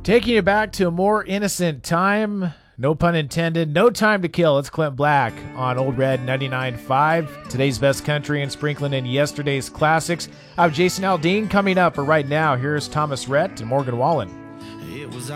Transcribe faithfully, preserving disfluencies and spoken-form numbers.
Taking you back to a more innocent time, no pun intended, No Time to Kill. It's Clint Black on Old Red ninety-nine point five. Today's best country and sprinkling in yesterday's classics. I have Jason Aldean coming up, but right now, here's Thomas Rhett and Morgan Wallen.